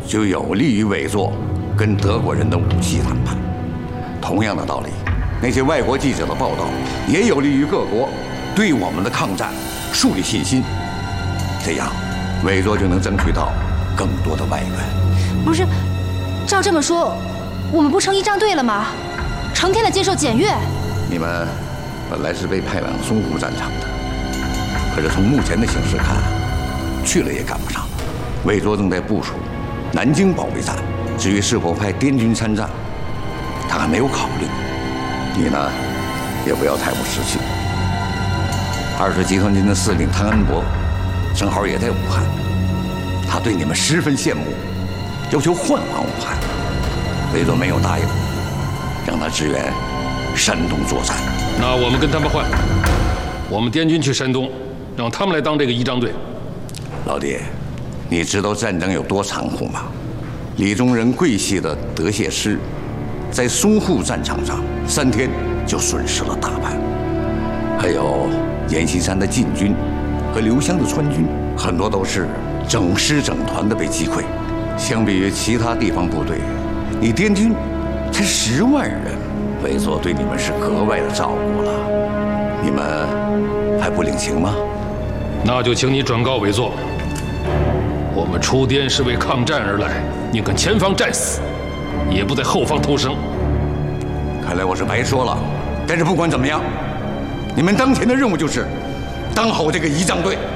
就有利于委座跟德国人的武器谈判。同样的道理，那些外国记者的报道也有利于各国对我们的抗战树立信心。这样，委座就能争取到更多的外援。 不是，照这么说，我们不成仪仗队了吗？成天的接受检阅。 你们本来是被派往淞沪战场的，可是从目前的形势看，去了也赶不上。委座正在部署南京保卫战，至于是否派滇军参战，他还没有考虑。你呢，也不要太过失去。20集团军的司令汤恩伯正好也在武汉，他对你们十分羡慕，要求换往武汉。委座没有答应，让他支援山东作战。 那我们跟他们换，我们滇军去山东，让他们来当这个仪仗队。 老弟，你知道战争有多残酷吗？李宗仁桂系的德械师，在淞沪战场上3天就损失了大半，还有阎锡山的晋军和刘湘的川军，很多都是整师整团的被击溃。相比于其他地方部队，你滇军才10万人，委座对你们是格外的照顾了。你们还不领情吗？ 那就请你转告委座，我们出滇是为抗战而来，宁肯前方战死，也不在后方偷生。 看来我是白说了，但是不管怎么样，你们当前的任务就是当好这个仪仗队。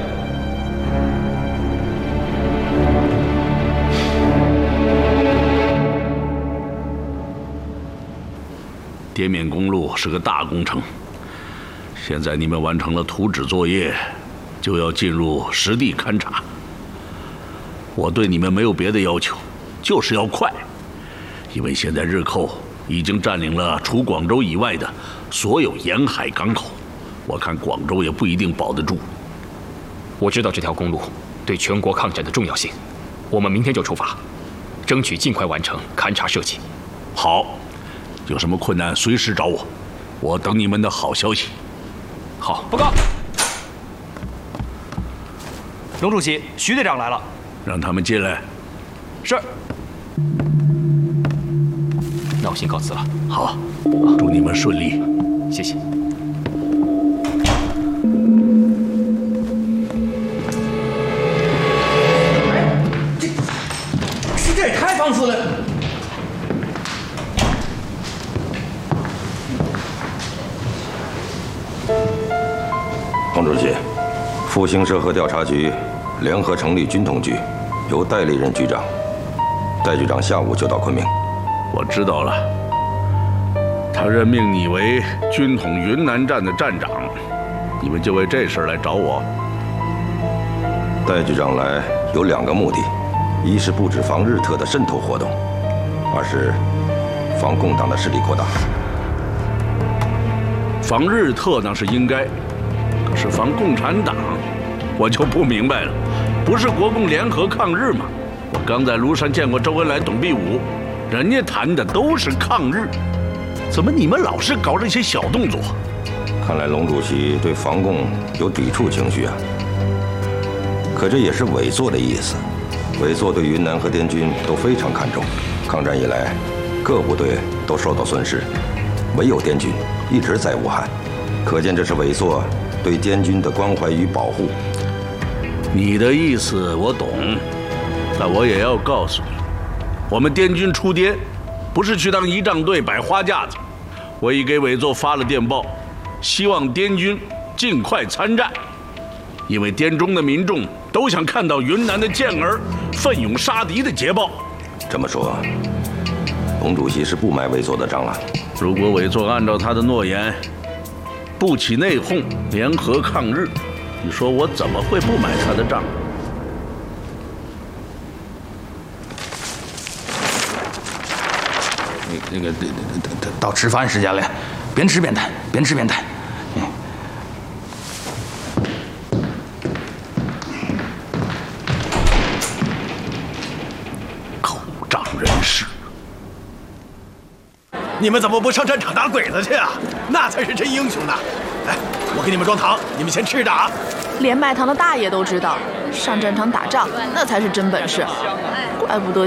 滇缅公路是个大工程，现在你们完成了图纸作业，就要进入实地勘察。我对你们没有别的要求，就是要快，因为现在日寇已经占领了除广州以外的所有沿海港口，我看广州也不一定保得住。 我知道这条公路对全国抗战的重要性，我们明天就出发，争取尽快完成勘察设计。 好，有什么困难随时找我，我等你们的好消息。 好， 报告，龙主席，徐队长来了。 让他们进来。 是。 那我先告辞了。 好，祝你们顺利。 谢谢。 这也太放肆了！ 洪主席，复兴社和调查局联合成立军统局，由代理任局长。戴局长下午就到昆明。 我知道了。他任命你为军统云南站的站长，你们就为这事儿来找我？ 戴局长来有2个目的：一是布置防日特的渗透活动，2是防共党的势力扩大。 防日特那是应该，可是防共产党，我就不明白了。不是国共联合抗日吗？我刚在庐山见过周恩来、董必武，人家谈的都是抗日，怎么你们老是搞这些小动作？ 看来龙主席对防共有抵触情绪啊。可这也是委座的意思。委座对云南和滇军都非常看重，抗战以来，各部队都受到损失，唯有滇军一直在武汉，可见这是委座对滇军的关怀与保护。 你的意思我懂，但我也要告诉你，我们滇军出滇，不是去当仪仗队摆花架子。我已给委座发了电报，希望滇军尽快参战，因为滇中的民众都想看到云南的健儿奋勇杀敌的捷报。 这么说，洪主席是不买委座的账了？ 如果委座按照他的诺言，不起内讧，联合抗日，你说我怎么会不买他的账？ 那个，到吃饭时间了，边吃边谈，边吃边谈。 口仗人势。 你们怎么不上战场打鬼子去啊？那才是真英雄呢！来，我给你们装糖，你们先吃着啊。 连卖糖的大爷都知道，上战场打仗那才是真本事，怪不得